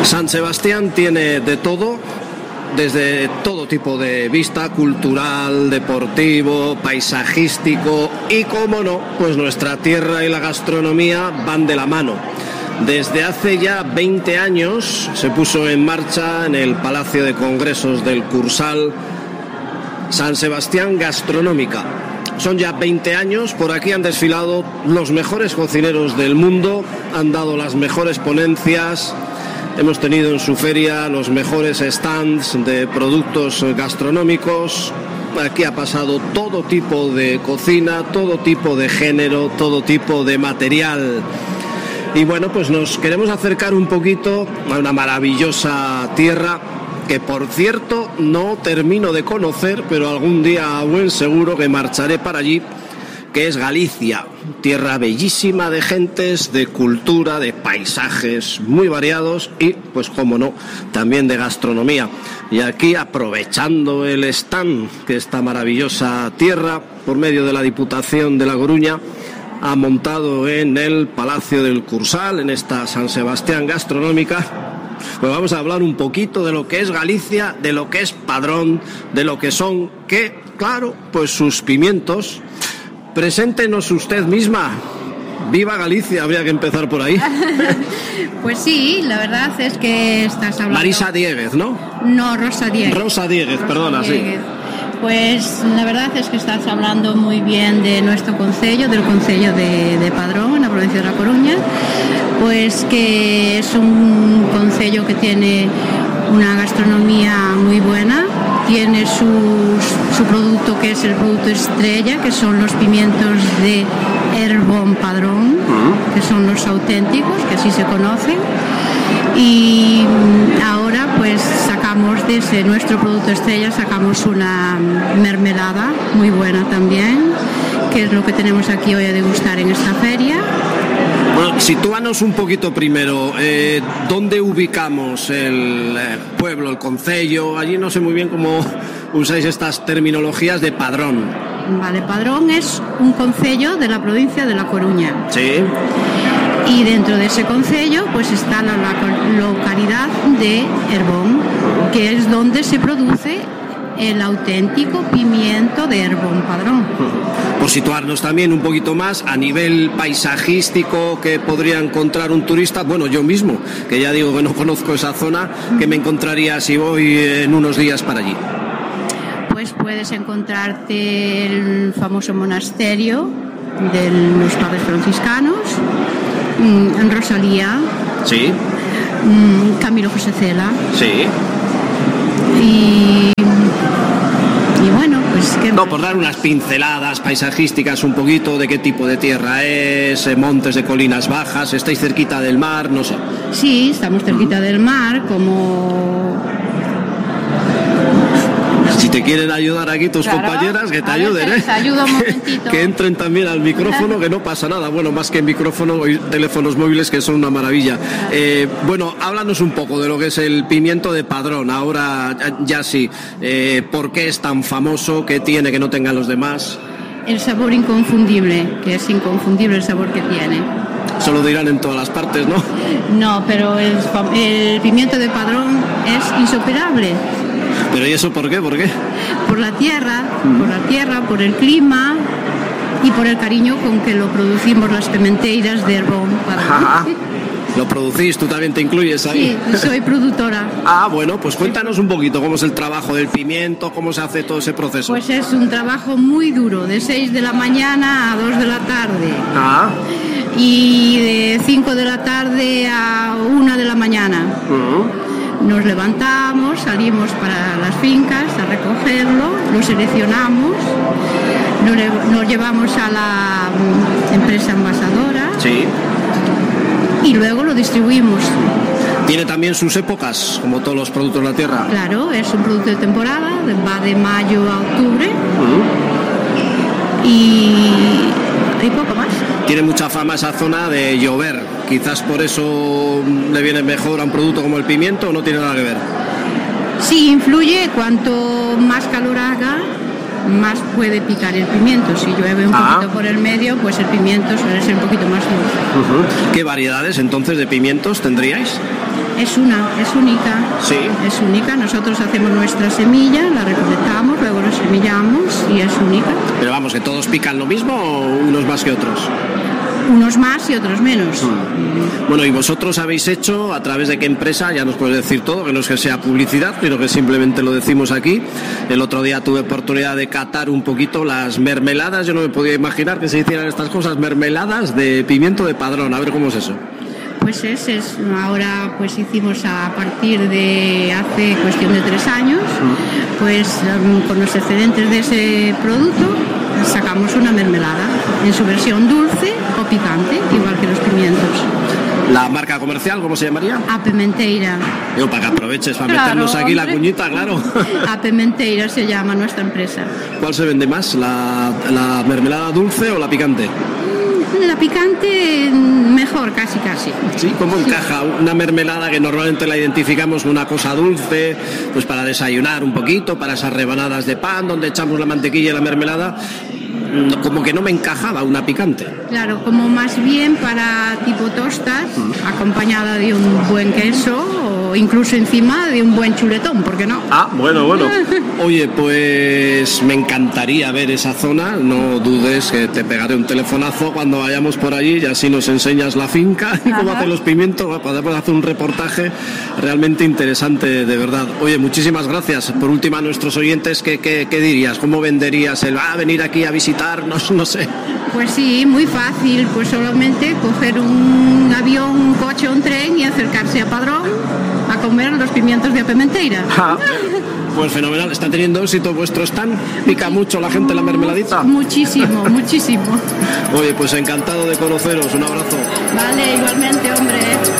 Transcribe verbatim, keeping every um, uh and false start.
San Sebastián tiene de todo, desde todo tipo de vista, cultural, deportivo, paisajístico y, cómo no, pues nuestra tierra y la gastronomía van de la mano. Desde hace ya veinte años se puso en marcha en el Palacio de Congresos del Cursal San Sebastián Gastronómica. Son ya veinte años, por aquí han desfilado los mejores cocineros del mundo, han dado las mejores ponencias. Hemos tenido en su feria los mejores stands de productos gastronómicos. Aquí ha pasado todo tipo de cocina, todo tipo de género, todo tipo de material. Y bueno, pues nos queremos acercar un poquito a una maravillosa tierra que, por cierto, no termino de conocer, pero algún día a buen seguro que marcharé para allí, que es Galicia, tierra bellísima de gentes, de cultura, de paisajes muy variados y, pues cómo no, también de gastronomía. Y aquí, aprovechando el stand que esta maravillosa tierra, por medio de la Diputación de La Coruña, ha montado en el Palacio del Cursal, en esta San Sebastián Gastronómica, pues vamos a hablar un poquito de lo que es Galicia, de lo que es Padrón, de lo que son, que, claro, pues sus pimientos. Preséntenos usted misma. ¡Viva Galicia! Habría que empezar por ahí. Pues sí, la verdad es que estás hablando... Marisa Dieguez, ¿no? No, Rosa Dieguez. Rosa Dieguez, Rosa perdona, Dieguez. sí. Pues la verdad es que estás hablando muy bien de nuestro concello, del concello de, de Padrón, en la provincia de La Coruña, pues que es un concello que tiene una gastronomía muy buena. Tiene su, su producto, que es el producto estrella, que son los pimientos de Herbón Padrón, uh-huh. que son los auténticos, que así se conocen. Y ahora pues sacamos de ese nuestro producto estrella, sacamos una mermelada muy buena también, que es lo que tenemos aquí hoy a degustar en esta feria. Bueno, sitúanos un poquito primero, eh, ¿dónde ubicamos el eh, pueblo, el concello? Allí no sé muy bien cómo usáis estas terminologías de Padrón. Vale, Padrón es un concello de la provincia de La Coruña. Sí. Y dentro de ese concello pues está la, la localidad de Herbón, que es donde se produce el auténtico pimiento de Herbón Padrón. Por situarnos también un poquito más a nivel paisajístico, que podría encontrar un turista, bueno, yo mismo, que ya digo que no conozco esa zona, que me encontraría si voy en unos días para allí. Pues puedes encontrarte el famoso monasterio de los padres franciscanos, en Rosalía, sí, Camilo José Cela, sí, y, y bueno, pues ¿qué no, más? por dar unas pinceladas paisajísticas un poquito de qué tipo de tierra es, montes de colinas bajas, estáis cerquita del mar, no sé. Sí, estamos cerquita uh-huh. del mar, como... Si te quieren ayudar aquí tus claro, compañeras, que te a ayuden, ver, ¿eh? Te ayudo un momentito. Que entren también al micrófono, que no pasa nada. Bueno, más que micrófono, hay teléfonos móviles que son una maravilla. Eh, bueno, háblanos un poco de lo que es el pimiento de Padrón. Ahora ya sí. Eh, ¿Por qué es tan famoso? ¿Qué tiene que no tengan los demás? El sabor inconfundible, que es inconfundible el sabor que tiene. Eso lo dirán en todas las partes, ¿no? No, pero el, el pimiento de Padrón es insuperable. ¿Pero y eso por qué? ¿Por qué? Por la tierra, mm. por la tierra, por el clima y por el cariño con que lo producimos las pimenteiras de Herbón Padrón. ¿Lo producís? ¿Tú también te incluyes ahí? Sí, soy productora. Ah, bueno, pues cuéntanos un poquito cómo es el trabajo del pimiento, cómo se hace todo ese proceso. Pues es un trabajo muy duro, de seis de la mañana a dos de la tarde. Ah. Y de cinco de la tarde a una de la mañana. Uh-huh. Nos levantamos, salimos para las fincas a recogerlo, lo seleccionamos, nos llevamos a la empresa envasadora, sí, y luego lo distribuimos. ¿Tiene también sus épocas, como todos los productos de la tierra? Claro, es un producto de temporada, va de mayo a octubre, uh-huh. y hay poco más. Tiene mucha fama esa zona de llover, quizás por eso le viene mejor a un producto como el pimiento, ¿o no tiene nada que ver? Sí, influye. Cuanto más calor haga, más puede picar el pimiento. Si llueve un ah. poquito por el medio, pues el pimiento suele ser un poquito más dulce. Uh-huh. ¿Qué variedades entonces de pimientos tendríais? Es una, es única. Sí. Es única. Nosotros hacemos nuestra semilla, la recolectamos, luego la semillamos y es única. Pero vamos, ¿que todos pican lo mismo o unos más que otros? Unos más y otros menos. Bueno, ¿y vosotros habéis hecho a través de qué empresa? Ya nos puedes decir todo, que no es que sea publicidad, sino que simplemente lo decimos aquí. El otro día tuve oportunidad de catar un poquito las mermeladas. Yo no me podía imaginar que se hicieran estas cosas, mermeladas de pimiento de Padrón. A ver cómo es eso. Pues es, es ahora pues hicimos a partir de hace cuestión de tres años, pues con los excedentes de ese producto sacamos una mermelada en su versión dulce o picante, igual que los pimientos. ¿La marca comercial cómo se llamaría? A Pementeira. Digo, para que aproveches, para claro, meternos aquí hombre. La cuñita, claro. A Pementeira se llama nuestra empresa. ¿Cuál se vende más, la, la mermelada dulce o la picante? La picante mejor, casi casi. Sí, ¿cómo sí. encaja una mermelada que normalmente la identificamos con una cosa dulce, pues para desayunar un poquito, para esas rebanadas de pan donde echamos la mantequilla y la mermelada? Como que no me encajaba una picante. Claro, como más bien para tipo tostas, mm. acompañada de un buen queso o incluso encima de un buen chuletón, ¿por qué no? Ah, bueno, bueno. Oye, pues me encantaría ver esa zona, no dudes que te pegaré un telefonazo cuando vayamos por allí y así nos enseñas la finca y cómo hacen los pimientos, podemos hacer un reportaje realmente interesante, de verdad. Oye, muchísimas gracias. Por último, a nuestros oyentes, ¿qué, qué, qué dirías? ¿Cómo venderías el va a venir aquí a visitar? No, no sé. Pues sí, muy fácil, pues solamente coger un avión, un coche o un tren y acercarse a Padrón a comer los pimientos de Pementeira. Ah, pues fenomenal, ¿está teniendo éxito vuestro stand? ¿Pica mucho la gente la mermeladita? Muchísimo, muchísimo. Oye, pues encantado de conoceros, un abrazo. Vale, igualmente, hombre.